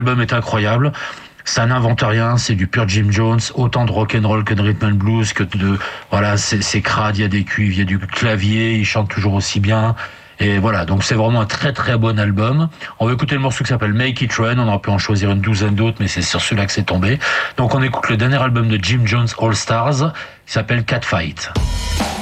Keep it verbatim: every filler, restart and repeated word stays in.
L'album est incroyable. Ça n'invente rien, c'est du pur Jim Jones, autant de rock and roll que de rhythm and blues, que de voilà, c'est, c'est crade, il y a des cuivres, il y a du clavier, il chante toujours aussi bien. Et voilà, donc c'est vraiment un très très bon album. On va écouter le morceau qui s'appelle Make It Rain, on aurait pu en choisir une douzaine d'autres, mais c'est sur celui-là que c'est tombé. Donc on écoute le dernier album de Jim Jones All Stars, qui s'appelle Catfight.